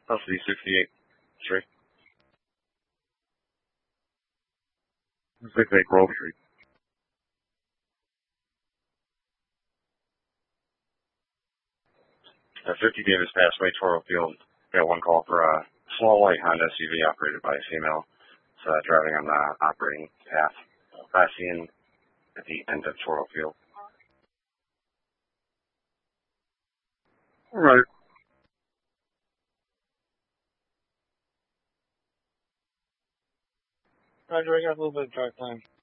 Custody 68. Street. 68 Grove Street. 50 Davis Passway, Toro Field. Got one call for a small white Honda SUV operated by a female. Driving on the operating path. Last seen at the end of Toro Field. All right. Roger, I got a little bit of drive time.